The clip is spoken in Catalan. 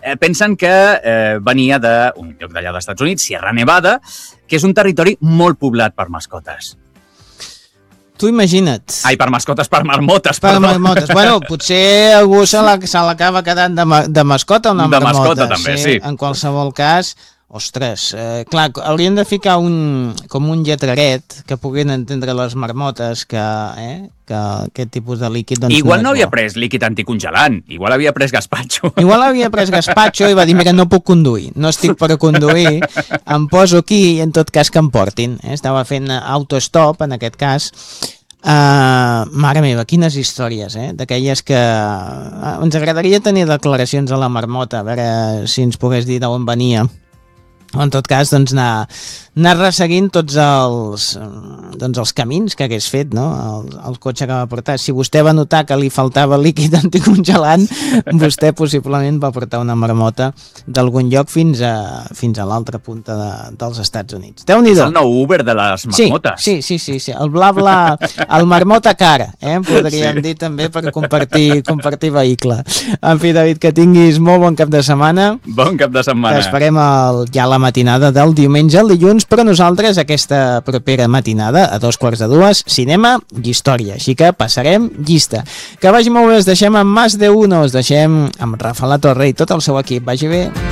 pensen que venia d'un lloc d'allà dels Estats Units, Sierra Nevada, que és un territori molt poblat per mascotes. Tu imagina't. Ai, per mascotes, per marmotes, Per perdó. marmotes. Bueno, potser algú se l'acaba quedant de mascota una marmota. De mascota, també, sí. En qualsevol cas, ostres, clar, haurien de ficar com un lletraret que puguin entendre les marmotes que aquest tipus de líquid... Doncs, Igual no és havia bo. pres líquid anticongelant, igual havia pres gazpacho. Igual havia pres gazpacho i va dir, mira, no puc conduir, no estic per conduir, em poso aquí i en tot cas que em portin. Estava fent autostop, en aquest cas. Mare meva, quines històries, d'aquelles que ens agradaria tenir declaracions a la marmota, a veure si ens pogués dir d'on venia. En tot cas, doncs, anar resseguint tots els camins que hagués fet, no? El cotxe que va portar. Si vostè va notar que li faltava líquid anticongelant, vostè possiblement va portar una marmota d'algun lloc fins a l'altra punta dels Estats Units. Déu-n'hi-do. És el nou Uber de les marmotes. Sí. El bla-bla, el marmota cara, podríem dir també per compartir vehicle. En fi, David, que tinguis molt bon cap de setmana. Bon cap de setmana. T'esperem ja la matinada del diumenge al dilluns, però nosaltres aquesta propera matinada a 2:45, cinema i història, així que passarem llista. Que vagi molt bé, us deixem amb Más de Uno, us deixem amb Rafa La Torre i tot el seu equip. Vagi bé.